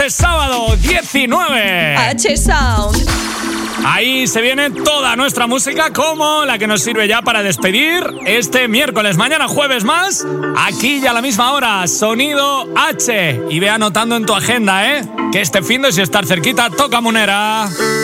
este sábado 19. H-Sound. Ahí se viene toda nuestra música, como la que nos sirve ya para despedir este miércoles. Mañana jueves más, aquí ya a la misma hora, Sonido H. Y ve anotando en tu agenda, que este fin de, si estar cerquita, toca Munera.